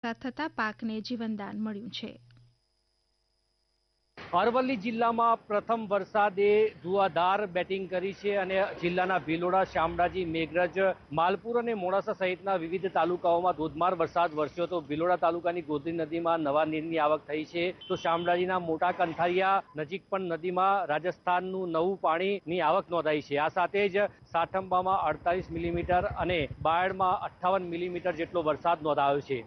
વરસાદ થતાં પાકને જીવનદાન મળ્યું છે. અરવલ્લી જિલ્લામાં પ્રથમ વરસાદે ધુઆધાર બેટિંગ કરી છે અને જિલ્લાના ભિલોડા, શામળાજી, મેઘરજ, માલપુર અને મોડાસા સહિતના વિવિધ તાલુકાઓમાં ધોધમાર વરસાદ વરસ્યો હતો. ભિલોડા તાલુકાની ગોધરી નદીમાં નવા નીરની આવક થઈ છે, તો શામળાજીના મોટા કંથારિયા નજીક પણ નદીમાં રાજસ્થાનનું નવું પાણીની આવક નોંધાઈ છે. આ સાથે જ સાઠંબામાં 48 મિલીમીટર અને બાયડમાં 58 મિલીમીટર જેટલો વરસાદ નોંધાયો છે.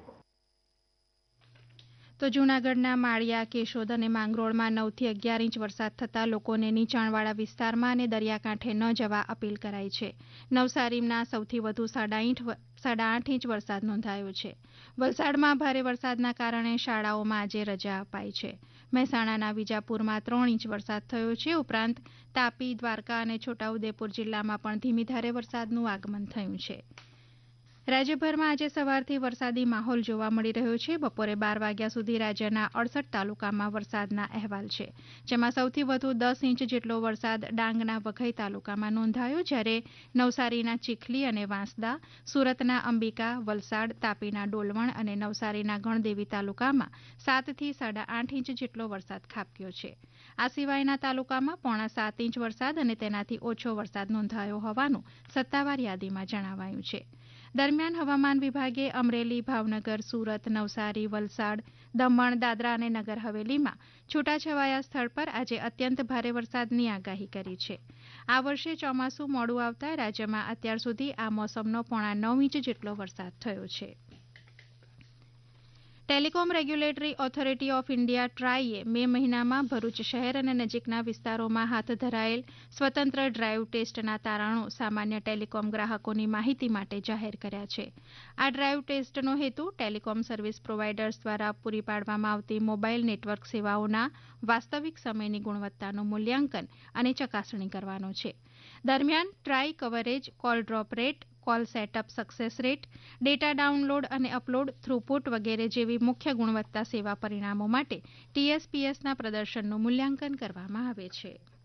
તો જૂનાગઢના માળિયા, કેશોદ અને માંગરોળમાં 9 થી 11 ઇંચ વરસાદ થતાં લોકોને નીચાણવાળા વિસ્તારમાં અને દરિયાકાંઠે ન જવા અપીલ કરાઈ છે. નવસારીમાં સૌથી વધુ 8.5 ઇંચ વરસાદ નોંધાયો છે. વલસાડમાં ભારે વરસાદના કારણે શાળાઓમાં આજે રજા અપાઈ છે. મહેસાણાના વિજાપુરમાં 3 ઇંચ વરસાદ થયો છે. ઉપરાંત તાપી, દ્વારકા અને છોટાઉદેપુર જિલ્લામાં પણ ધીમી ધારે વરસાદનું આગમન થયું છે. રાજ્યભરમાં આજે સવારથી વરસાદી માહોલ જોવા મળી રહ્યો છે. બપોરે 12 વાગ્યા સુધી રાજ્યના 68 તાલુકામાં વરસાદના અહેવાલ છે, જેમાં સૌથી વધુ 10 ઇંચ જેટલો વરસાદ ડાંગના વઘઈ તાલુકામાં નોંધાયો, જ્યારે નવસારીના ચીખલી અને વાંસદા, સુરતના અંબિકા, વલસાડ, તાપીના ડોલવણ અને નવસારીના ગણદેવી તાલુકામાં 7 થી 8.5 ઇંચ જેટલો વરસાદ ખાબક્યો છે. આ સિવાયના તાલુકામાં 6.25 ઇંચ વરસાદ અને તેનાથી ઓછો વરસાદ નોંધાયો હોવાનું સત્તાવાર યાદીમાં જણાવાયું છે. દરમિયાન હવામાન વિભાગે અમરેલી, ભાવનગર, સુરત, નવસારી, વલસાડ, દમણ, દાદરા અને નગર હવેલીમાં છૂટાછવાયા સ્થળ પર આજે અત્યંત ભારે વરસાદની આગાહી કરી છે. આ વર્ષે ચોમાસું મોડું આવતા રાજ્યમાં અત્યાર સુધી આ મોસમનો 9.5 ઇંચ જેટલો વરસાદ થયો છે. Telecom regulatory authority of India ટ્રાઈએ મે મહિનામાં ભરૂચ શહેર અને નજીકના વિસ્તારોમાં હાથ ધરાયેલ સ્વતંત્ર ડ્રાઇવ ટેસ્ટના તારણો સામાન્ય ટેલિકોમ ગ્રાહકોની માહિતી માટે જાહેર કર્યા છે. આ ડ્રાઇવ ટેસ્ટનો હેતુ ટેલિકોમ સર્વિસ પ્રોવાઇડર્સ દ્વારા પૂરી પાડવામાં આવતી મોબાઇલ નેટવર્ક સેવાઓના વાસ્તવિક સમયની ગુણવત્તાનું મૂલ્યાંકન અને ચકાસણી કરવાનો છે. દરમિયાન try coverage, call drop rate, call setup success rate, data download અને અપલોડ થ્રુપુટ વગેરે જેવી મુખ્ય ગુણવત્તા સેવા પરિણામો માટે TSPSના પ્રદર્શનનું મૂલ્યાંકન કરવામાં આવે છે.